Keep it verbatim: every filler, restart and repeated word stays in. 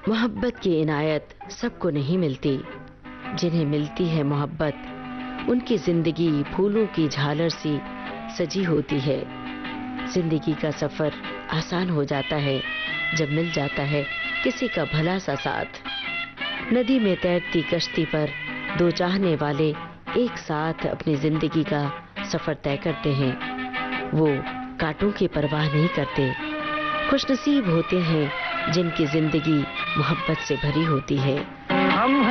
मोहब्बत की इनायत सबको नहीं मिलती। जिन्हें मिलती है मोहब्बत, उनकी जिंदगी फूलों की झालर सी सजी होती है। जिंदगी का सफर आसान हो जाता है जब मिल जाता है किसी का भला सा साथ। नदी में तैरती कश्ती पर दो चाहने वाले एक साथ अपनी जिंदगी का सफर तय करते हैं। वो कांटों की परवाह नहीं करते। खुशनसीब होते हैं जिनकी जिंदगी मोहब्बत से भरी होती है। हम